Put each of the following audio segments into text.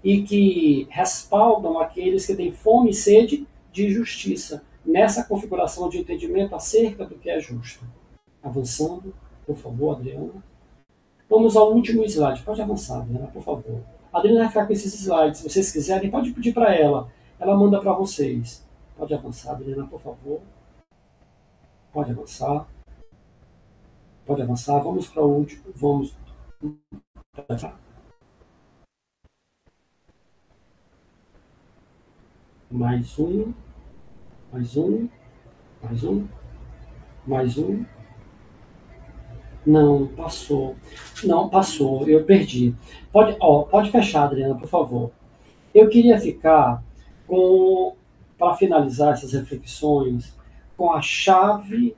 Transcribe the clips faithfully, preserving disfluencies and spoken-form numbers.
e que respaldam aqueles que têm fome e sede de justiça, nessa configuração de entendimento acerca do que é justo. Avançando, por favor, Adriana. Vamos ao último slide. Pode avançar, Adriana, por favor. A Adriana vai ficar com esses slides. Se vocês quiserem, pode pedir para ela. Ela manda para vocês. Pode avançar, Adriana, por favor. Pode avançar. Pode avançar. Vamos para o último. Vamos. Mais um. Mais um. Mais um. Mais um. Não, passou. Não, passou. Eu perdi. Pode, ó, pode fechar, Adriana, por favor. Eu queria ficar com, para finalizar essas reflexões, com a chave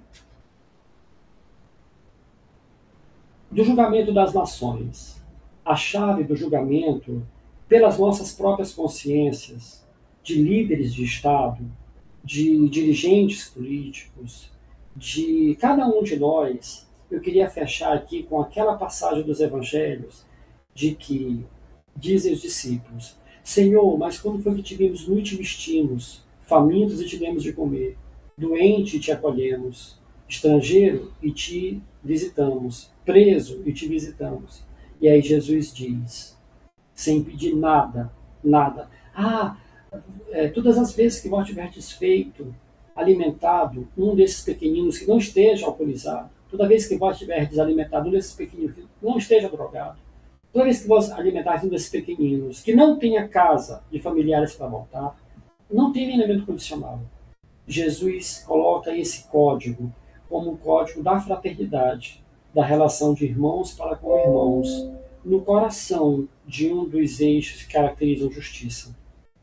do julgamento das nações. A chave do julgamento pelas nossas próprias consciências, de líderes de Estado, de dirigentes políticos, de cada um de nós. Eu queria fechar aqui com aquela passagem dos evangelhos de que dizem os discípulos: Senhor, mas quando foi que te vimos nu e te vestimos, famintos e te demos de comer, doente e te acolhemos, estrangeiro e te visitamos, preso e te visitamos? E aí Jesus diz, sem pedir nada, nada: ah, é, todas as vezes que vós tiverdes feito, alimentado um desses pequeninos que não esteja alcoolizado, toda vez que vós tiverdes alimentado um desses pequeninos que não esteja drogado, toda vez que vós alimentardes um desses pequeninos que não tenha casa de familiares para voltar, não tem elemento condicional. Jesus coloca esse código como um código da fraternidade, da relação de irmãos para com irmãos, no coração de um dos eixos que caracterizam justiça.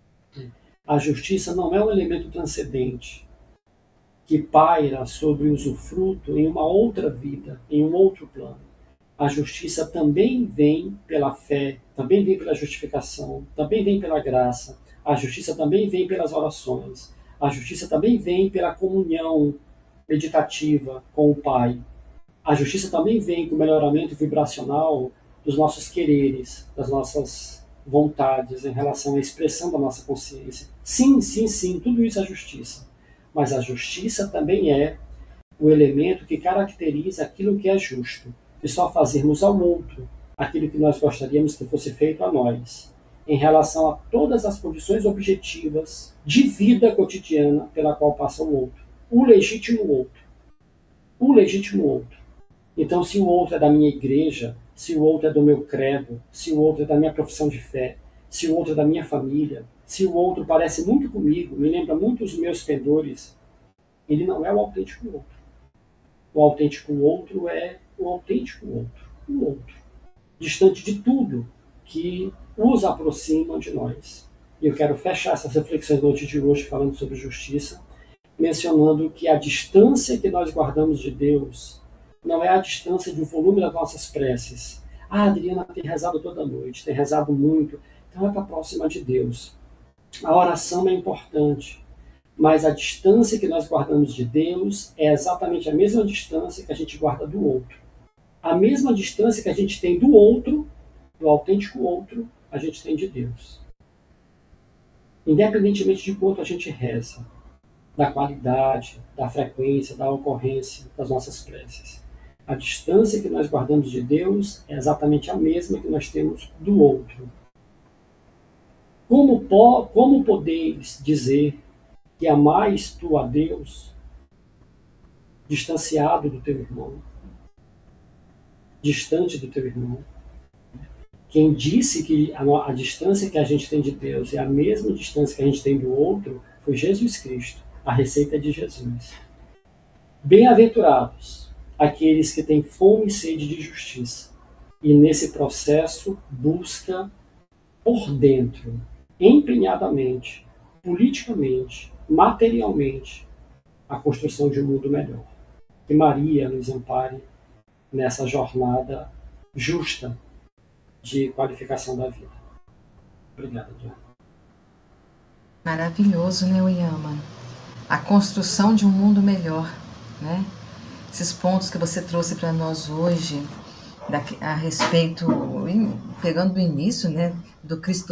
A justiça não é um elemento transcendente que paira sobre o usufruto em uma outra vida, em um outro plano. A justiça também vem pela fé, também vem pela justificação, também vem pela graça. A justiça também vem pelas orações. A justiça também vem pela comunhão meditativa com o Pai. A justiça também vem com o melhoramento vibracional dos nossos quereres, das nossas vontades em relação à expressão da nossa consciência. Sim, sim, sim, tudo isso é justiça. Mas a justiça também é o elemento que caracteriza aquilo que é justo, e só fazermos ao outro aquilo que nós gostaríamos que fosse feito a nós, em relação a todas as condições objetivas de vida cotidiana pela qual passa o outro, o legítimo outro, o legítimo outro. Então, se o outro é da minha igreja, se o outro é do meu credo, se o outro é da minha profissão de fé, se o outro é da minha família, se o outro parece muito comigo, me lembra muito os meus pendores, ele não é o autêntico outro. O autêntico outro é o autêntico outro, o outro, distante de tudo que os aproxima de nós. E eu quero fechar essas reflexões da noite de hoje falando sobre justiça, mencionando que a distância que nós guardamos de Deus não é a distância do volume das nossas preces. Ah, a Adriana tem rezado toda noite, tem rezado muito, então ela está próxima de Deus. A oração é importante, mas a distância que nós guardamos de Deus é exatamente a mesma distância que a gente guarda do outro. A mesma distância que a gente tem do outro, do autêntico outro, a gente tem de Deus. Independentemente de quanto a gente reza, da qualidade, da frequência, da ocorrência das nossas preces. A distância que nós guardamos de Deus é exatamente a mesma que nós temos do outro. Como, po- como podeis dizer que amais tu a Deus distanciado do teu irmão, distante do teu irmão? Quem disse que a, a distância que a gente tem de Deus é a mesma distância que a gente tem do outro foi Jesus Cristo, a receita de Jesus. Bem-aventurados aqueles que têm fome e sede de justiça e nesse processo busca por dentro, empenhadamente, politicamente, materialmente, a construção de um mundo melhor. Que Maria nos ampare nessa jornada justa de qualificação da vida. Obrigado, Diana. Maravilhoso, né, Uyama? A construção de um mundo melhor, né? Esses pontos que você trouxe para nós hoje, a respeito, pegando o início, né, do Cristo